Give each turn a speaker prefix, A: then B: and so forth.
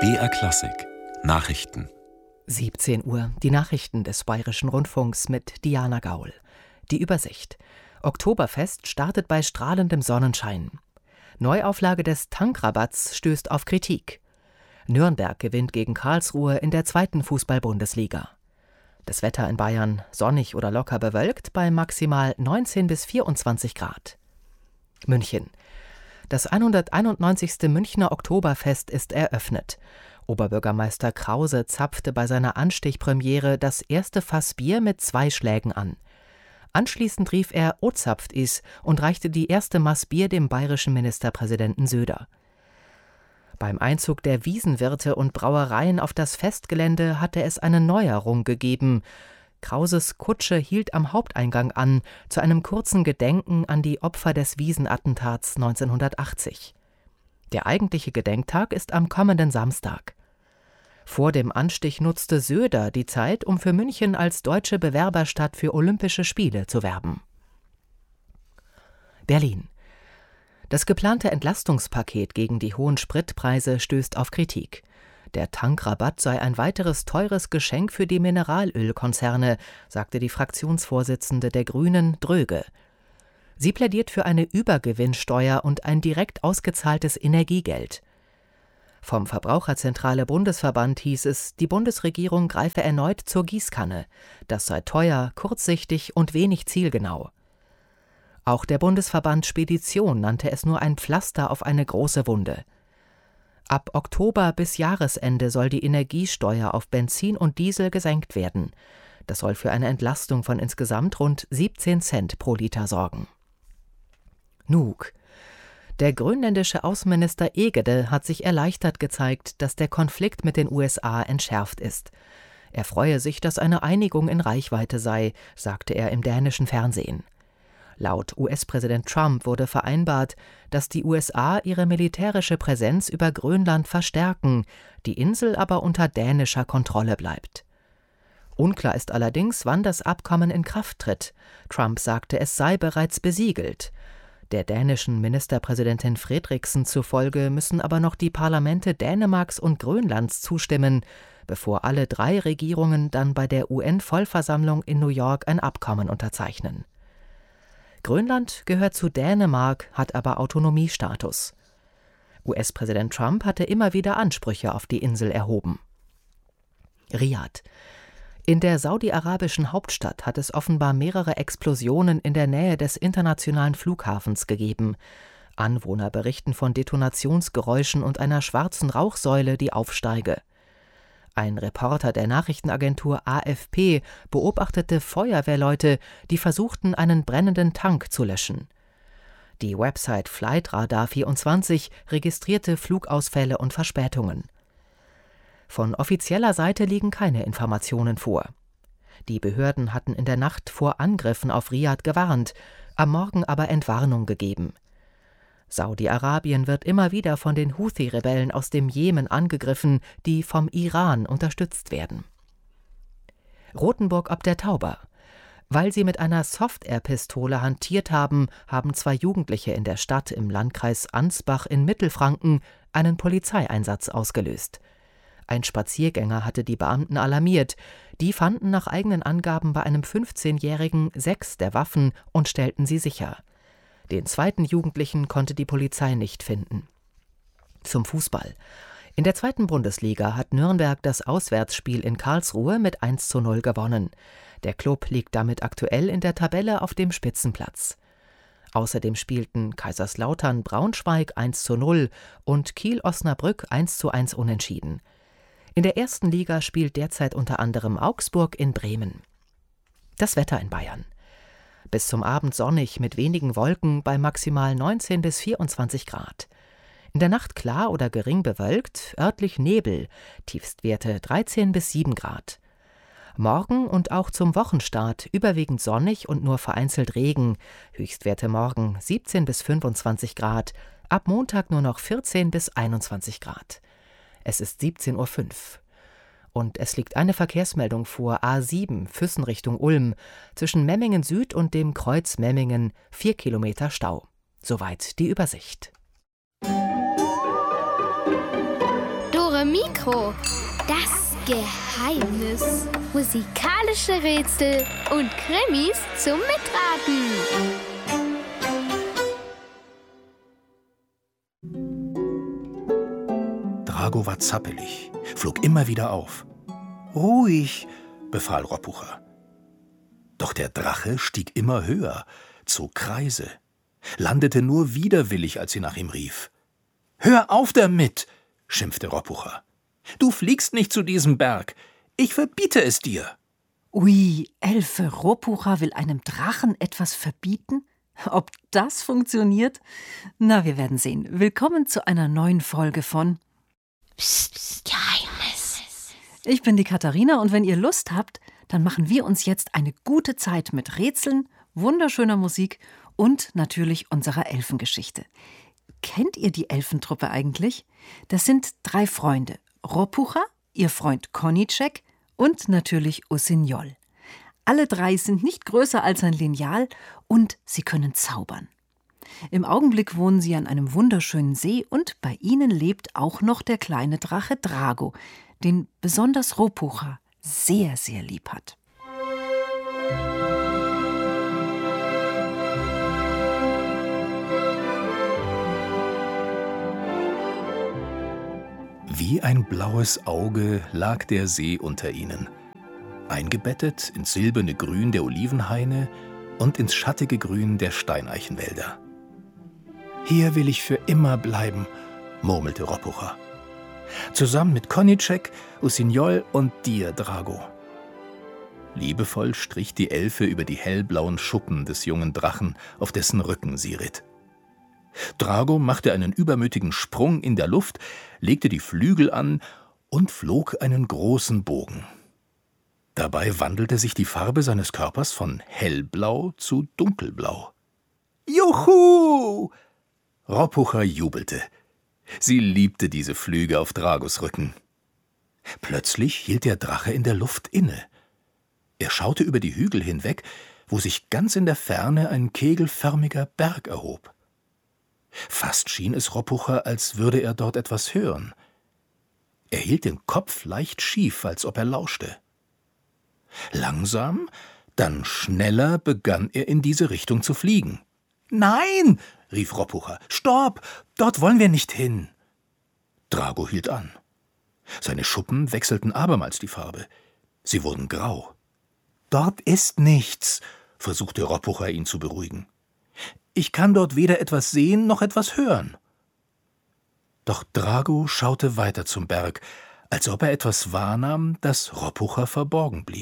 A: BR Klassik Nachrichten.
B: 17 Uhr, die Nachrichten des Bayerischen Rundfunks mit Diana Gaul. Die Übersicht. Oktoberfest startet bei strahlendem Sonnenschein. Neuauflage des Tankrabatts stößt auf Kritik. Nürnberg gewinnt gegen Karlsruhe in der 2. Fußball-Bundesliga. Das Wetter in Bayern sonnig oder locker bewölkt bei maximal 19 bis 24 Grad. München. Das 191. Münchner Oktoberfest ist eröffnet. Oberbürgermeister Krause zapfte bei seiner Anstichpremiere das erste Fass Bier mit 2 Schlägen an. Anschließend rief er "O zapft is" und reichte die erste Maß Bier dem bayerischen Ministerpräsidenten Söder. Beim Einzug der Wiesenwirte und Brauereien auf das Festgelände hatte es eine Neuerung gegeben. Krauses Kutsche hielt am Haupteingang an, zu einem kurzen Gedenken an die Opfer des Wiesenattentats 1980. Der eigentliche Gedenktag ist am kommenden Samstag. Vor dem Anstich nutzte Söder die Zeit, um für München als deutsche Bewerberstadt für Olympische Spiele zu werben. Berlin. Das geplante Entlastungspaket gegen die hohen Spritpreise stößt auf Kritik. Der Tankrabatt sei ein weiteres teures Geschenk für die Mineralölkonzerne, sagte die Fraktionsvorsitzende der Grünen, Dröge. Sie plädiert für eine Übergewinnsteuer und ein direkt ausgezahltes Energiegeld. Vom Verbraucherzentrale Bundesverband hieß es, die Bundesregierung greife erneut zur Gießkanne. Das sei teuer, kurzsichtig und wenig zielgenau. Auch der Bundesverband Spedition nannte es nur ein Pflaster auf eine große Wunde. Ab Oktober bis Jahresende soll die Energiesteuer auf Benzin und Diesel gesenkt werden. Das soll für eine Entlastung von insgesamt rund 17 Cent pro Liter sorgen. Nuuk. Der grönländische Außenminister Egede hat sich erleichtert gezeigt, dass der Konflikt mit den USA entschärft ist. Er freue sich, dass eine Einigung in Reichweite sei, sagte er im dänischen Fernsehen. Laut US-Präsident Trump wurde vereinbart, dass die USA ihre militärische Präsenz über Grönland verstärken, die Insel aber unter dänischer Kontrolle bleibt. Unklar ist allerdings, wann das Abkommen in Kraft tritt. Trump sagte, es sei bereits besiegelt. Der dänischen Ministerpräsidentin Fredriksen zufolge müssen aber noch die Parlamente Dänemarks und Grönlands zustimmen, bevor alle 3 Regierungen dann bei der UN-Vollversammlung in New York ein Abkommen unterzeichnen. Grönland gehört zu Dänemark, hat aber Autonomiestatus. US-Präsident Trump hatte immer wieder Ansprüche auf die Insel erhoben. Riad. In der saudi-arabischen Hauptstadt hat es offenbar mehrere Explosionen in der Nähe des internationalen Flughafens gegeben. Anwohner berichten von Detonationsgeräuschen und einer schwarzen Rauchsäule, die aufsteige. Ein Reporter der Nachrichtenagentur AFP beobachtete Feuerwehrleute, die versuchten, einen brennenden Tank zu löschen. Die Website Flightradar24 registrierte Flugausfälle und Verspätungen. Von offizieller Seite liegen keine Informationen vor. Die Behörden hatten in der Nacht vor Angriffen auf Riad gewarnt, am Morgen aber Entwarnung gegeben. Saudi-Arabien wird immer wieder von den Houthi-Rebellen aus dem Jemen angegriffen, die vom Iran unterstützt werden. Rothenburg ob der Tauber. Weil sie mit einer Soft-Air-Pistole hantiert haben, haben 2 Jugendliche in der Stadt im Landkreis Ansbach in Mittelfranken einen Polizeieinsatz ausgelöst. Ein Spaziergänger hatte die Beamten alarmiert. Die fanden nach eigenen Angaben bei einem 15-Jährigen 6 der Waffen und stellten sie sicher. Den 2. Jugendlichen konnte die Polizei nicht finden. Zum Fußball. In der 2. Bundesliga hat Nürnberg das Auswärtsspiel in Karlsruhe mit 1:0 gewonnen. Der Klub liegt damit aktuell in der Tabelle auf dem Spitzenplatz. Außerdem spielten Kaiserslautern Braunschweig 1:0 und Kiel-Osnabrück 1:1 unentschieden. In der 1. Liga spielt derzeit unter anderem Augsburg in Bremen. Das Wetter in Bayern. Bis zum Abend sonnig mit wenigen Wolken bei maximal 19 bis 24 Grad. In der Nacht klar oder gering bewölkt, örtlich Nebel, Tiefstwerte 13 bis 7 Grad. Morgen und auch zum Wochenstart überwiegend sonnig und nur vereinzelt Regen, Höchstwerte morgen 17 bis 25 Grad, ab Montag nur noch 14 bis 21 Grad. Es ist 17:05 Uhr. Und es liegt eine Verkehrsmeldung vor, A7, Füssen Richtung Ulm, zwischen Memmingen Süd und dem Kreuz Memmingen, 4 Kilometer Stau. Soweit die Übersicht.
C: Sonore Mikro. Das Geheimnis. Musikalische Rätsel und Krimis zum Mitraten.
D: Drago war zappelig, flog immer wieder auf. »Ruhig«, befahl Roppucher. Doch der Drache stieg immer höher, zog Kreise, landete nur widerwillig, als sie nach ihm rief. »Hör auf damit«, schimpfte Roppucher. »Du fliegst nicht zu diesem Berg. Ich verbiete es dir.«
E: Ui, Elfe, Roppucher will einem Drachen etwas verbieten? Ob das funktioniert? Na, wir werden sehen. Willkommen zu einer neuen Folge von
C: Psst, Geheimnis.
E: Ich bin die Katharina und wenn ihr Lust habt, dann machen wir uns jetzt eine gute Zeit mit Rätseln, wunderschöner Musik und natürlich unserer Elfengeschichte. Kennt ihr die Elfentruppe eigentlich? Das sind 3 Freunde. Roppucher, ihr Freund Koníček und natürlich Usignol. Alle 3 sind nicht größer als ein Lineal und sie können zaubern. Im Augenblick wohnen sie an einem wunderschönen See und bei ihnen lebt auch noch der kleine Drache Drago, den besonders Roppucher sehr, sehr lieb hat.
D: Wie ein blaues Auge lag der See unter ihnen, eingebettet ins silberne Grün der Olivenhaine und ins schattige Grün der Steineichenwälder. »Hier will ich für immer bleiben«, murmelte Roppucher. »Zusammen mit Koníček, Usignol und dir, Drago.« Liebevoll strich die Elfe über die hellblauen Schuppen des jungen Drachen, auf dessen Rücken sie ritt. Drago machte einen übermütigen Sprung in der Luft, legte die Flügel an und flog einen großen Bogen. Dabei wandelte sich die Farbe seines Körpers von hellblau zu dunkelblau. »Juhu!« Roppucher jubelte. Sie liebte diese Flüge auf Dragos Rücken. Plötzlich hielt der Drache in der Luft inne. Er schaute über die Hügel hinweg, wo sich ganz in der Ferne ein kegelförmiger Berg erhob. Fast schien es Roppucher, als würde er dort etwas hören. Er hielt den Kopf leicht schief, als ob er lauschte. Langsam, dann schneller begann er in diese Richtung zu fliegen. »Nein«, rief Roppucher, »stopp, dort wollen wir nicht hin.« Drago hielt an. Seine Schuppen wechselten abermals die Farbe. Sie wurden grau. »Dort ist nichts«, versuchte Roppucher ihn zu beruhigen. »Ich kann dort weder etwas sehen noch etwas hören.« Doch Drago schaute weiter zum Berg, als ob er etwas wahrnahm, das Roppucher verborgen blieb.